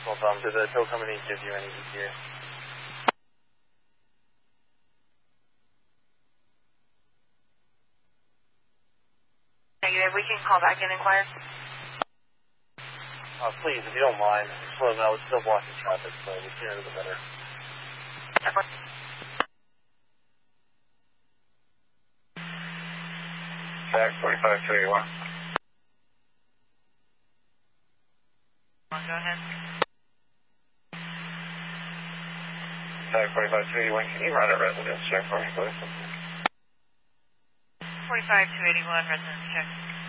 Did the tow company give you any ETA? Negative. We can call back and inquire. Please, if you don't mind. Slow now. It's still blocking traffic, so the sooner the better. Back 45-281. Go ahead. Back 45-281. Can you run a residence check for me, please? 45-281 residence check.